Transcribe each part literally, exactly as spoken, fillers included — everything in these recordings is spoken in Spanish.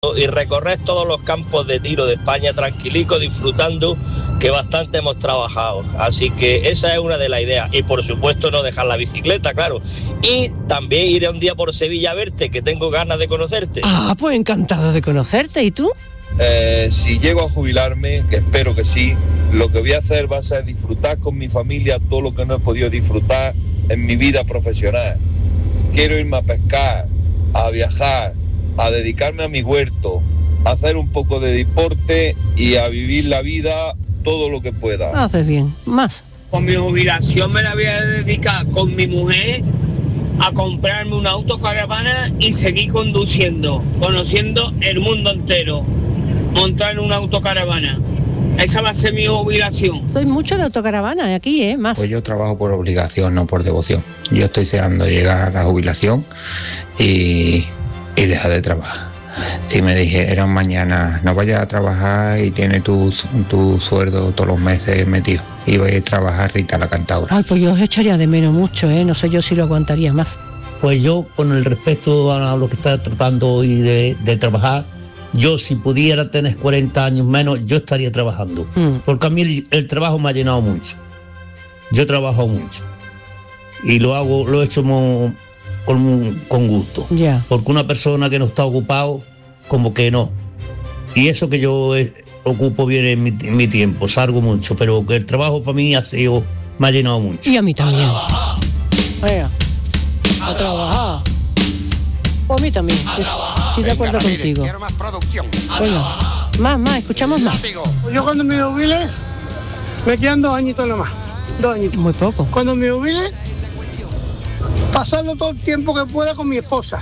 y recorrer todos los campos de tiro de España tranquilico, disfrutando, que bastante hemos trabajado. Así que esa es una de las ideas. Y por supuesto no dejar la bicicleta, claro. Y también iré un día por Sevilla a verte, que tengo ganas de conocerte. Ah, pues encantado de conocerte. ¿Y tú? Eh, si llego a jubilarme, que espero que sí, lo que voy a hacer va a ser disfrutar con mi familia todo lo que no he podido disfrutar en mi vida profesional. Quiero irme a pescar, a viajar, a dedicarme a mi huerto, a hacer un poco de deporte y a vivir la vida todo lo que pueda. Haces bien. Más. Con mi jubilación me la voy a dedicar con mi mujer a comprarme una autocaravana y seguir conduciendo, conociendo el mundo entero, montar en una autocaravana. Esa va a ser mi jubilación. Soy mucho de autocaravana aquí, ¿eh? Más. Pues yo trabajo por obligación, no por devoción. Yo estoy deseando llegar a la jubilación y, y dejar de trabajar. Si me dijeran mañana, no vayas a trabajar y tienes tu, tu sueldo todos los meses metido, y vayas a trabajar Rita la Cantaora. Ay, pues yo os echaría de menos mucho, ¿eh? No sé yo si lo aguantaría más. Pues yo, con el respeto a lo que está tratando hoy de, de trabajar, yo si pudiera tener cuarenta años menos, yo estaría trabajando. Mm. Porque a mí el, el trabajo me ha llenado mucho. Yo trabajo mucho. Y lo hago, lo he hecho mo, con, con gusto. Yeah. Porque una persona que no está ocupado, como que no. Y eso que yo eh, ocupo bien en mi, en mi tiempo, salgo mucho, pero que el trabajo para mí ha sido, me ha llenado mucho. Y a mí también. Venga, a trabajar. O a mí también. Estoy de acuerdo Venga, contigo. Quiero más producción. Venga, más, más, escuchamos más. Yo cuando me jubile, me quedan dos añitos nomás. Dos añitos. Muy poco. Cuando me jubile, pasarlo todo el tiempo que pueda con mi esposa.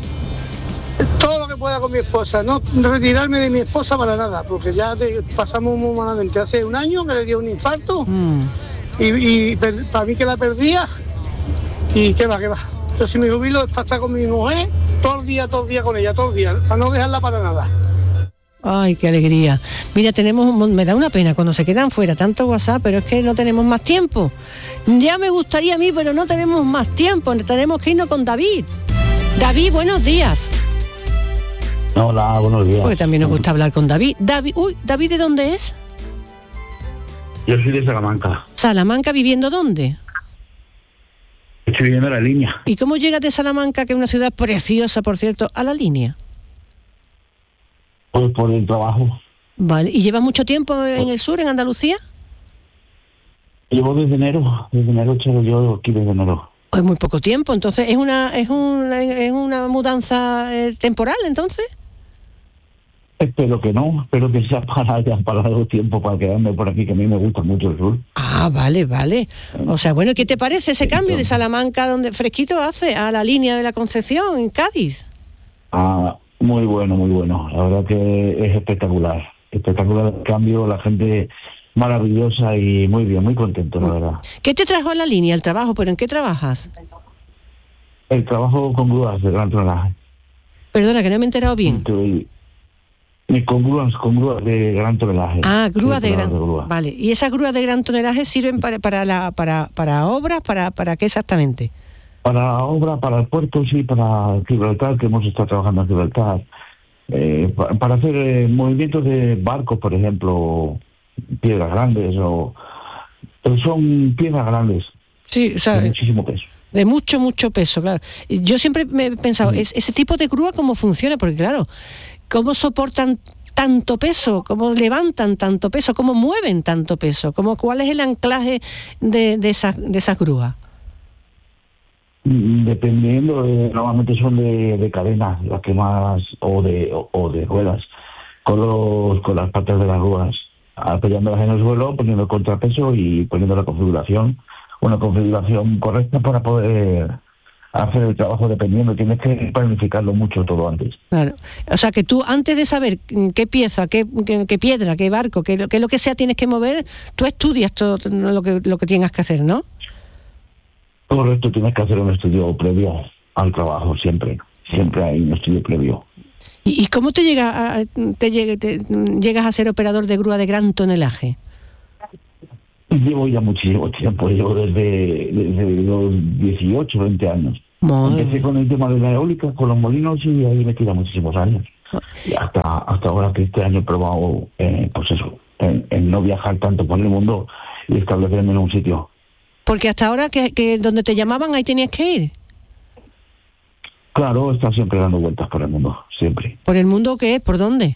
Todo lo que pueda con mi esposa. No retirarme de mi esposa para nada, porque ya te, pasamos muy malamente. Hace un año que le dio un infarto mm. y, y per, para mí que la perdía. Y qué va, qué va. Yo si me jubilo es para estar con mi mujer todo el día, todo el día con ella, todo el día, para no dejarla para nada. Ay, qué alegría. Mira, tenemos, me da una pena cuando se quedan fuera tanto WhatsApp, pero es que no tenemos más tiempo. Ya me gustaría a mí, pero no tenemos más tiempo. Tenemos que irnos con David. David, buenos días. Hola, buenos días. Porque también nos gusta hablar con David. David, uy, ¿David de dónde es? Yo soy de Salamanca. ¿Salamanca viviendo dónde? Estoy viviendo en La Línea. ¿Y cómo llegas de Salamanca, que es una ciudad preciosa, por cierto, a La Línea? Pues por el trabajo. Vale, ¿y llevas mucho tiempo en el sur, en Andalucía? Llevo desde enero, desde enero, chavo, yo aquí desde enero. Es muy poco tiempo, entonces, ¿es una es una, es una mudanza eh, temporal, entonces? Espero que no, espero que sea para ya parado tiempo para quedarme por aquí, que a mí me gusta mucho el sur. Ah, vale, vale. O sea, bueno, ¿qué te parece ese cambio de Salamanca, donde fresquito hace, a La Línea de la Concepción, en Cádiz? Ah, muy bueno, muy bueno. La verdad que es espectacular. Espectacular el cambio, la gente maravillosa y muy bien, muy contento, la verdad. ¿Qué te trajo a La Línea, el trabajo? ¿Pero en qué trabajas? El trabajo con grúas de gran tonelaje. Perdona, que no me he enterado bien. Estoy... Con grúas, con grúas de gran tonelaje. Ah, grúas de gran... De grúa. Vale, ¿y esas grúas de gran tonelaje sirven para para la para para obras, para para qué exactamente? Para obras, para el puerto, sí, para Gibraltar, que hemos estado trabajando en Gibraltar. Eh, para, para hacer eh, movimientos de barcos, por ejemplo, piedras grandes, o pero son piedras grandes. Sí, o sea, de muchísimo peso. De mucho, mucho peso, claro. Yo siempre me he pensado, sí. es, ese tipo de grúa, ¿cómo funciona? Porque claro, ¿cómo soportan tanto peso? ¿Cómo levantan tanto peso? ¿Cómo mueven tanto peso? ¿Cómo, ¿Cuál es el anclaje de, de esas de esas grúas? Dependiendo, eh, normalmente son de, de cadenas, las que más, o de o, o de ruedas, con los con las patas de las grúas, apoyándolas en el suelo, poniendo el contrapeso y poniendo la configuración, una configuración correcta para poder hacer el trabajo dependiendo. Tienes que planificarlo mucho todo antes. Claro. O sea, que tú antes de saber qué pieza, qué, qué, qué piedra, qué barco, qué, qué lo que sea tienes que mover, tú estudias todo lo que lo que tengas que hacer, ¿no? Correcto, tienes que hacer un estudio previo al trabajo, siempre. Siempre hay un estudio previo. ¿Y, y cómo te, llega a, te, llega, te llegas a ser operador de grúa de gran tonelaje? Llevo ya muchísimo tiempo, llevo desde, desde los dieciocho, veinte años. Madre. Empecé con el tema de la eólica, con los molinos, y ahí me tira muchísimos años. Y hasta hasta ahora que este año he probado, eh, pues eso, en, en no viajar tanto por el mundo y establecerme en un sitio. Porque hasta ahora que, que donde te llamaban ahí tenías que ir. Claro, está siempre dando vueltas por el mundo, siempre. ¿Por el mundo qué? ¿Por dónde?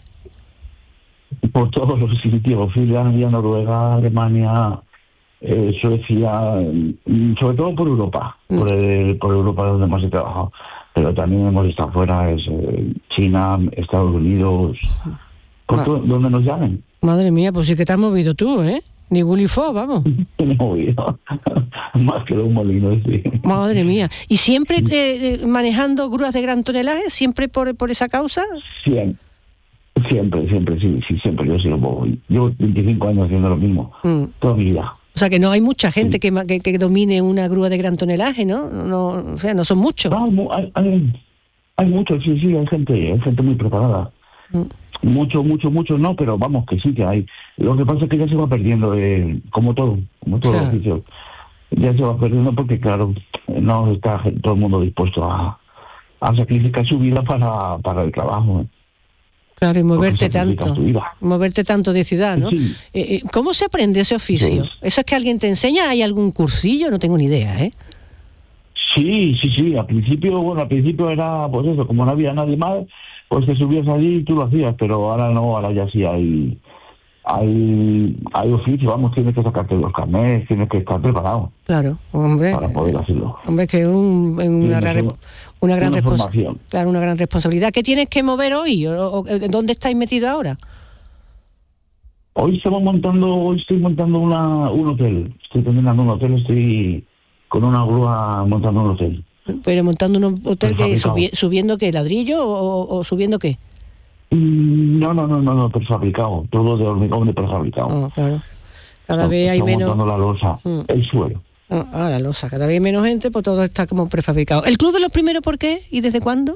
Por todos los sitios, Finlandia, Noruega, Alemania, eh, Suecia, mm, sobre todo por Europa, mm. por, el, por Europa donde más he trabajado. Pero también hemos estado fuera, es eh, China, Estados Unidos, por todo, donde nos llamen. Madre mía, pues sí que te has movido tú, ¿eh? Ni Willy Fox, vamos. Me he movido, más que un molino, sí. Madre mía. ¿Y siempre eh, manejando grúas de gran tonelaje? ¿Siempre por, por esa causa? Siempre, siempre, siempre, sí, sí, siempre. Yo sí lo puedo. Llevo veinticinco años haciendo lo mismo, mm. toda mi vida. O sea que no hay mucha gente sí. que, que, que domine una grúa de gran tonelaje, ¿no? no o sea, no son muchos. No, hay, hay, hay muchos, sí, sí, hay gente, hay gente muy preparada. Mm. Mucho, mucho, mucho no, pero vamos, que sí que hay. Lo que pasa es que ya se va perdiendo, eh, como todo, como todo claro. oficio. Ya se va perdiendo porque, claro, no está todo el mundo dispuesto a, a sacrificar su vida para, para el trabajo. ¿eh? Claro, y moverte tanto, moverte tanto de ciudad, ¿no? Sí. Eh, ¿Cómo se aprende ese oficio? Sí. ¿Eso es que alguien te enseña? ¿Hay algún cursillo? No tengo ni idea, ¿eh? Sí, sí, sí. Al principio, bueno, al principio era, pues eso, como no había nadie más, pues te subías allí y tú lo hacías, pero ahora no, ahora ya sí hay hay hay oficio, vamos, tienes que sacarte los carnets, tienes que estar preparado. Claro, hombre. Para poder hacerlo. Hombre, que es un, una, sí, gran, una gran responsabilidad. Claro, una gran responsabilidad. ¿Qué tienes que mover hoy? ¿O, o, ¿Dónde estáis metidos ahora? Hoy estamos montando, hoy estoy montando una un hotel. Estoy terminando un hotel, estoy con una grúa montando un hotel. Pero montando un hotel que subi, subiendo qué, ladrillo o, o subiendo qué? No, no, no, no, no, prefabricado, todo de hormigón de prefabricado. Oh, claro. Cada no, vez hay menos. Montando la losa, mm. el suelo. Oh, ah, la losa, cada vez hay menos gente, pues todo está como prefabricado. ¿El Club de los Primeros por qué y desde cuándo?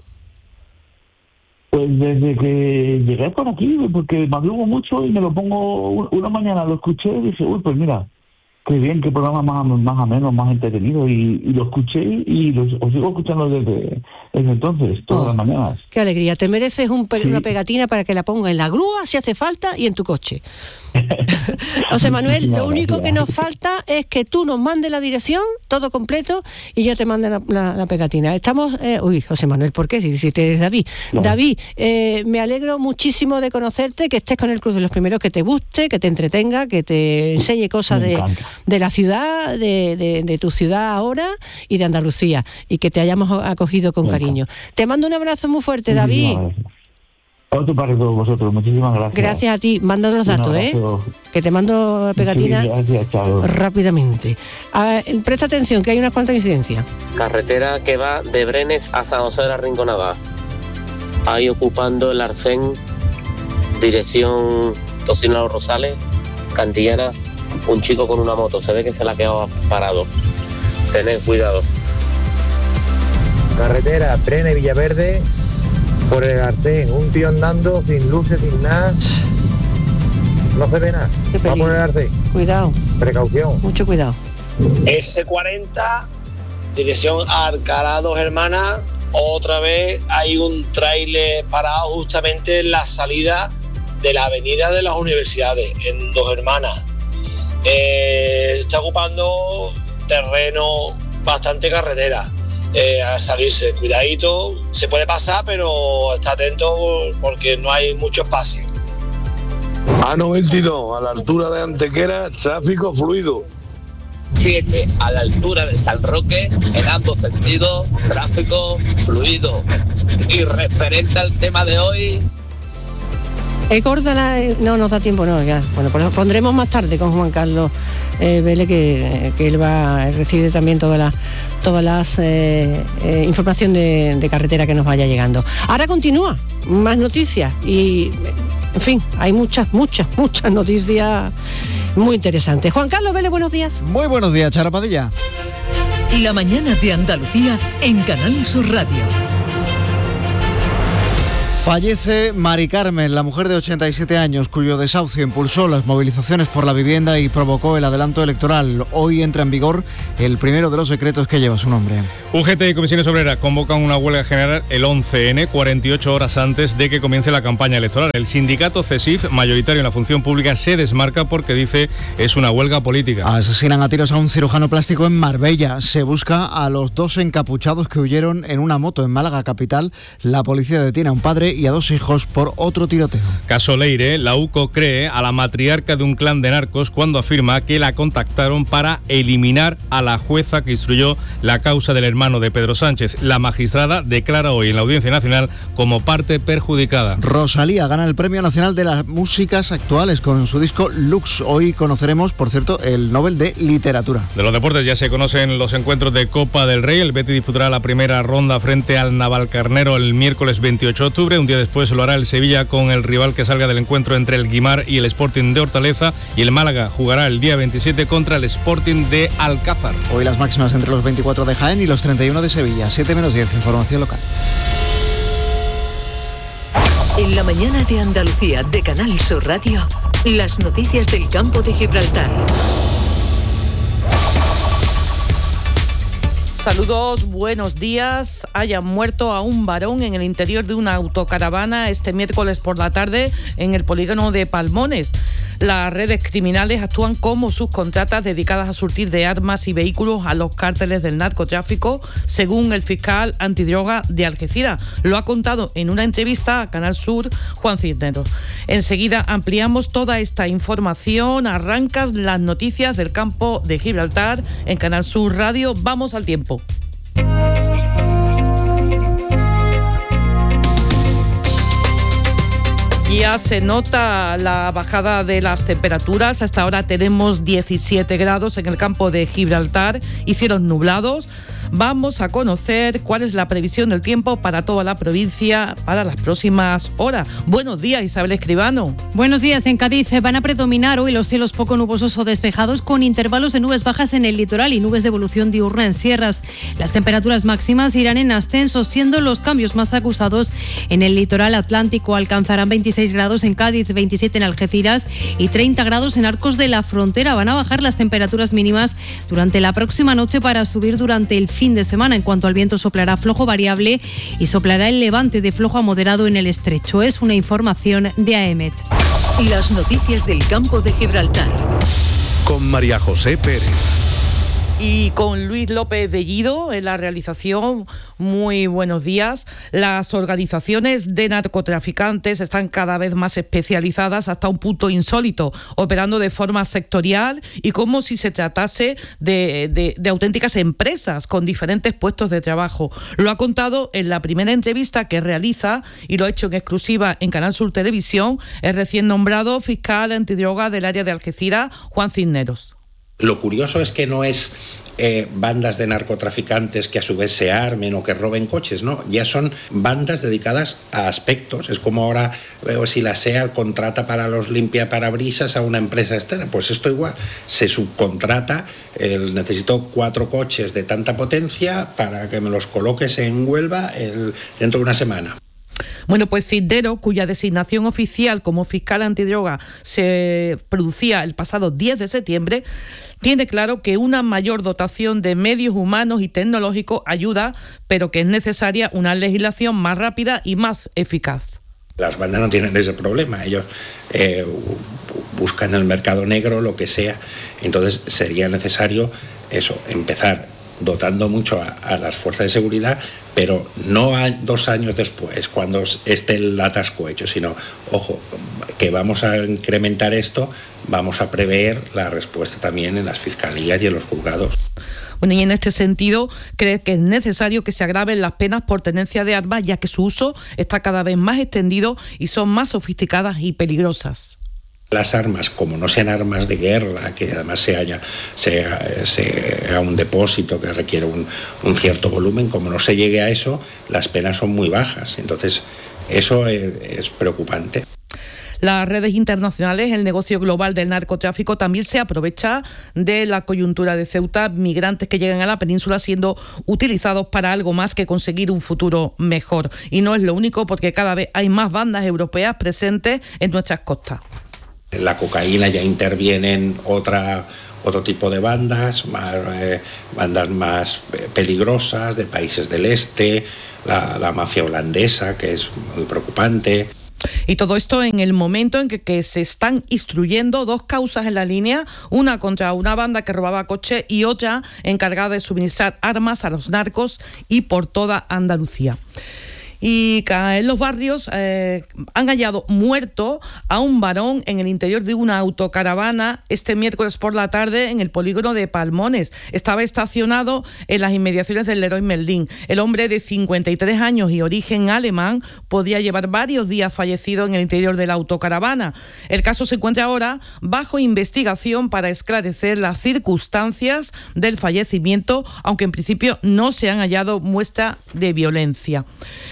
Pues desde que llegué por aquí, porque madrugo mucho y me lo pongo una mañana, lo escuché y dije, uy, pues mira, qué bien, qué programa más, más ameno, más entretenido, y, y lo escuché y lo, os sigo escuchando desde, desde entonces, todas oh, las mañanas. Qué alegría, te mereces un pe- sí. una pegatina para que la ponga en la grúa si hace falta y en tu coche. José Manuel, lo único que nos falta es que tú nos mandes la dirección, todo completo, y yo te mando la, la, la pegatina. Estamos, eh, uy, José Manuel, ¿por qué? Si, si te es David. No. David, eh, me alegro muchísimo de conocerte, que estés con el Club de los Primeros, que te guste, que te entretenga, que te enseñe cosas de, de la ciudad, de, de, de tu ciudad ahora y de Andalucía, y que te hayamos acogido con cariño. Te mando un abrazo muy fuerte, David. Otro para todos vosotros, muchísimas gracias. Gracias a ti, manda los datos, ¿eh? Que te mando pegatina sí, gracias, rápidamente. A ver, presta atención, que hay unas cuantas incidencias. Carretera que va de Brenes a San José de la Rinconada. Ahí ocupando el Arsén, dirección Tocino a los Rosales, Cantillana, un chico con una moto, se ve que se la ha quedado parado. Tened cuidado. Carretera Brenes Villaverde, por el Arsén, un tío andando sin luces, sin nada, no se ve nada. Va por el Arsén. Cuidado. Precaución. Mucho cuidado. ese cuarenta, dirección Alcalá Dos Hermanas, otra vez hay un tráiler parado justamente en la salida de la avenida de las universidades, en Dos Hermanas. Eh, está ocupando terreno bastante carretera. Eh, a salirse, cuidadito, se puede pasar, pero está atento porque no hay mucho espacio. A noventa y dos, a la altura de Antequera, tráfico fluido. siete, a la altura de San Roque, en ambos sentidos, tráfico fluido. Y referente al tema de hoy... Eh, córtala, eh, no nos da tiempo, no, ya. Bueno, pues lo pondremos más tarde con Juan Carlos eh, Vélez, que, que él va a recibir también todas las todas las eh, eh, información de, de carretera que nos vaya llegando. Ahora continúa, más noticias y, en fin, hay muchas, muchas, muchas noticias muy interesantes. Juan Carlos Vélez, buenos días. Muy buenos días, Chara Padilla. La mañana de Andalucía en Canal Sur Radio. Fallece Mari Carmen, la mujer de ochenta y siete años, cuyo desahucio impulsó las movilizaciones por la vivienda y provocó el adelanto electoral. Hoy entra en vigor el primero de los decretos que lleva su nombre. U G T y Comisiones Obreras convocan una huelga general el once ene, cuarenta y ocho horas antes de que comience la campaña electoral. El sindicato CESIF, mayoritario en la función pública, se desmarca porque dice es una huelga política. Asesinan a tiros a un cirujano plástico en Marbella. Se busca a los dos encapuchados que huyeron en una moto en Málaga capital. La policía detiene a un padre y a dos hijos por otro tiroteo. Caso Leire, la U C O cree a la matriarca de un clan de narcos cuando afirma que la contactaron para eliminar a la jueza que instruyó la causa del hermano de Pedro Sánchez. La magistrada declara hoy en la Audiencia Nacional como parte perjudicada. Rosalía gana el Premio Nacional de las Músicas Actuales con su disco Lux. Hoy conoceremos, por cierto, el Nobel de Literatura. De los deportes ya se conocen los encuentros de Copa del Rey. El Betis disputará la primera ronda frente al Navalcarnero el miércoles veintiocho de octubre. Un día después lo hará el Sevilla con el rival que salga del encuentro entre el Guimar y el Sporting de Hortaleza, y el Málaga jugará el día veintisiete contra el Sporting de Alcázar. Hoy las máximas entre los veinticuatro de Jaén y los treinta y uno de Sevilla. siete menos diez, información local. En la mañana de Andalucía de Canal Sur Radio, las noticias del campo de Gibraltar. Saludos, buenos días. Hayan muerto a un varón en el interior de una autocaravana este miércoles por la tarde en el polígono de Palmones. Las redes criminales actúan como subcontratas dedicadas a surtir de armas y vehículos a los cárteles del narcotráfico, según el fiscal antidroga de Algeciras. Lo ha contado en una entrevista a Canal Sur Juan Cisneros. Enseguida ampliamos toda esta información. Arrancas las noticias del campo de Gibraltar en Canal Sur Radio. Vamos al tiempo. Ya se nota la bajada de las temperaturas. Hasta ahora tenemos diecisiete grados en el campo de Gibraltar y cielos nublados. Vamos a conocer cuál es la previsión del tiempo para toda la provincia para las próximas horas. Buenos días, Isabel Escribano. Buenos días. En Cádiz van a predominar hoy los cielos poco nubosos o despejados, con intervalos de nubes bajas en el litoral y nubes de evolución diurna en sierras. Las temperaturas máximas irán en ascenso, siendo los cambios más acusados en el litoral atlántico. Alcanzarán veintiséis grados en Cádiz, veintisiete en Algeciras y treinta grados en Arcos de la Frontera. Van a bajar las temperaturas mínimas durante la próxima noche para subir durante el fin de semana. En cuanto al viento, soplará flojo variable y soplará el levante de flojo a moderado en el estrecho. Es una información de A E M E T. Las noticias del campo de Gibraltar. Con María José Pérez. Y con Luis López Bellido en la realización. Muy buenos días. Las organizaciones de narcotraficantes están cada vez más especializadas hasta un punto insólito, operando de forma sectorial y como si se tratase de, de, de auténticas empresas con diferentes puestos de trabajo. Lo ha contado en la primera entrevista que realiza, y lo ha hecho en exclusiva en Canal Sur Televisión, el recién nombrado fiscal antidroga del área de Algeciras, Juan Cisneros. Lo curioso es que no es eh, bandas de narcotraficantes que a su vez se armen o que roben coches, no, ya son bandas dedicadas a aspectos. Es como ahora eh, si la SEAT contrata para los limpiaparabrisas a una empresa externa, pues esto igual, se subcontrata, eh, necesito cuatro coches de tanta potencia para que me los coloques en Huelva el, dentro de una semana. Bueno, pues Cisneros, cuya designación oficial como fiscal antidroga se producía el pasado diez de septiembre, tiene claro que una mayor dotación de medios humanos y tecnológicos ayuda, pero que es necesaria una legislación más rápida y más eficaz. Las bandas no tienen ese problema, ellos eh, buscan en el mercado negro lo que sea, entonces sería necesario eso, empezar dotando mucho a, a las fuerzas de seguridad, pero no a dos años después, cuando esté el atasco hecho, sino, ojo, que vamos a incrementar esto, vamos a prever la respuesta también en las fiscalías y en los juzgados. Bueno, y en este sentido, cree que es necesario que se agraven las penas por tenencia de armas, ya que su uso está cada vez más extendido y son más sofisticadas y peligrosas. Las armas, como no sean armas de guerra, que además se haya, sea, sea un depósito que requiere un, un cierto volumen, como no se llegue a eso, las penas son muy bajas. Entonces, eso es, es preocupante. las redes internacionales, el negocio global del narcotráfico también se aprovecha de la coyuntura de Ceuta, migrantes que llegan a la península siendo utilizados para algo más que conseguir un futuro mejor. Y no es lo único, porque cada vez hay más bandas europeas presentes en nuestras costas. La cocaína ya intervienen otra otro tipo de bandas, más, eh, bandas más peligrosas de países del este, la, la mafia holandesa, que es muy preocupante. Y todo esto en el momento en que, que se están instruyendo dos causas en la línea, una contra una banda que robaba coches y otra encargada de suministrar armas a los narcos y por toda Andalucía. Y en los barrios eh, han hallado muerto a un varón en el interior de una autocaravana este miércoles por la tarde en el polígono de Palmones. Estaba estacionado en las inmediaciones del Leroy Merlin. El hombre de cincuenta y tres años y origen alemán podía llevar varios días fallecido en el interior de la autocaravana. El caso se encuentra ahora bajo investigación para esclarecer las circunstancias del fallecimiento, aunque en principio no se han hallado muestras de violencia.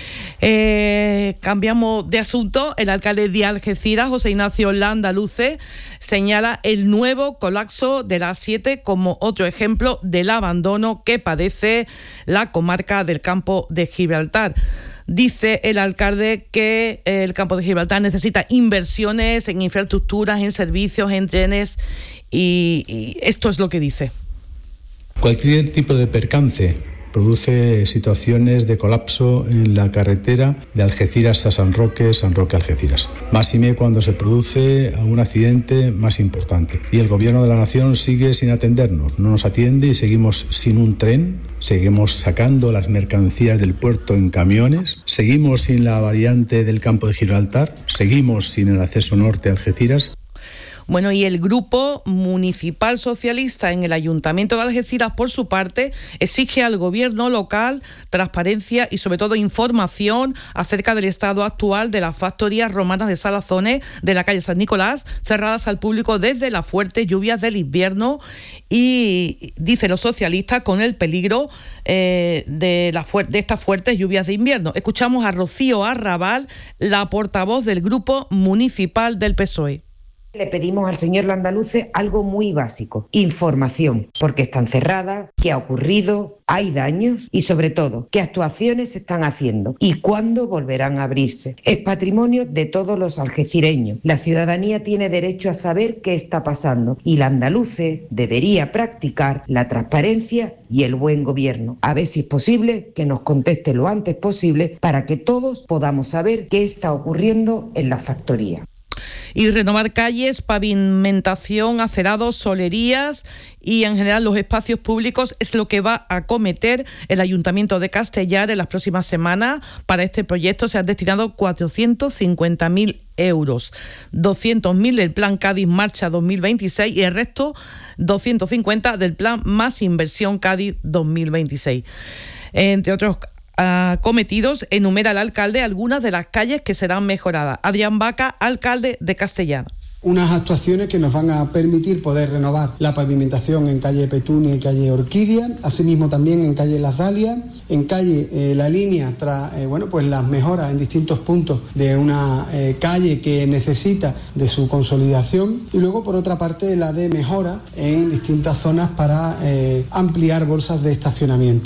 Eh, cambiamos de asunto. El alcalde de Algeciras, José Ignacio Landaluce, señala el nuevo colapso de la A siete como otro ejemplo del abandono que padece la comarca del Campo de Gibraltar. Dice el alcalde que el Campo de Gibraltar necesita inversiones en infraestructuras, en servicios, en trenes y, y esto es lo que dice. Cualquier tipo de percance produce situaciones de colapso en la carretera de Algeciras a San Roque, San Roque a Algeciras. Máxime cuando se produce un accidente más importante. Y el Gobierno de la Nación sigue sin atendernos, no nos atiende y seguimos sin un tren, seguimos sacando las mercancías del puerto en camiones, seguimos sin la variante del Campo de Gibraltar, seguimos sin el acceso norte a Algeciras. Bueno, y el Grupo Municipal Socialista en el Ayuntamiento de Algeciras, por su parte, exige al gobierno local transparencia y, sobre todo, información acerca del estado actual de las factorías romanas de salazones de la calle San Nicolás, cerradas al público desde las fuertes lluvias del invierno y, dice los socialistas, con el peligro eh, de, la fu- de estas fuertes lluvias de invierno. Escuchamos a Rocío Arrabal, la portavoz del Grupo Municipal del P S O E. Le pedimos al señor Landaluce algo muy básico, información, porque están cerradas, qué ha ocurrido, hay daños y sobre todo, qué actuaciones se están haciendo y cuándo volverán a abrirse. Es patrimonio de todos los algecireños. La ciudadanía tiene derecho a saber qué está pasando y Landaluce debería practicar la transparencia y el buen gobierno. A ver si es posible que nos conteste lo antes posible para que todos podamos saber qué está ocurriendo en la factoría. Y renovar calles, pavimentación, acerados, solerías y en general los espacios públicos es lo que va a acometer el Ayuntamiento de Castellar en las próximas semanas. Para este proyecto se han destinado cuatrocientos cincuenta mil euros, doscientos mil del Plan Cádiz Marcha dos mil veintiséis y el resto doscientos cincuenta del Plan Más Inversión Cádiz dos mil veintiséis. Entre otros cometidos, enumera el alcalde algunas de las calles que serán mejoradas. Adrián Vaca, alcalde de Castellar. Unas actuaciones que nos van a permitir poder renovar la pavimentación en calle Petunia y calle Orquídea, asimismo también en calle Las Dalias, en calle eh, La Línea, tras eh, bueno, pues las mejoras en distintos puntos de una eh, calle que necesita de su consolidación y luego por otra parte la de mejora en distintas zonas para eh, ampliar bolsas de estacionamiento.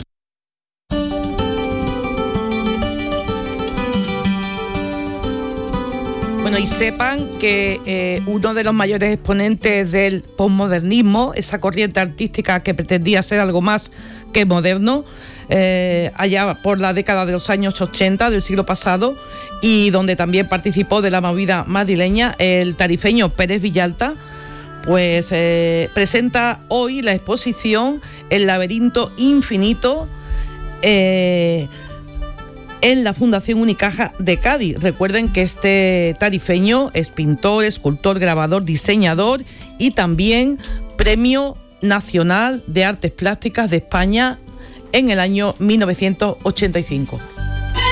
Bueno, y sepan que eh, uno de los mayores exponentes del posmodernismo, esa corriente artística que pretendía ser algo más que moderno, eh, allá por la década de los años ochenta del siglo pasado, y donde también participó de la movida madrileña, el tarifeño Pérez Villalta, pues eh, presenta hoy la exposición El laberinto infinito, eh, en la Fundación Unicaja de Cádiz. Recuerden que este tarifeño es pintor, escultor, grabador, diseñador y también Premio Nacional de Artes Plásticas de España en el año mil novecientos ochenta y cinco.